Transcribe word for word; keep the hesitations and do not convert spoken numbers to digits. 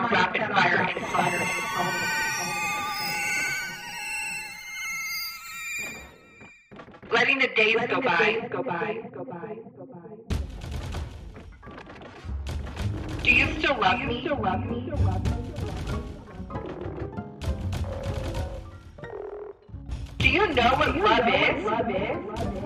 rapid fire insults. Letting the days go by. Go by. Go by. Go by. Do you still love me? Still love me? Still love me? Do you know what love is? Love is?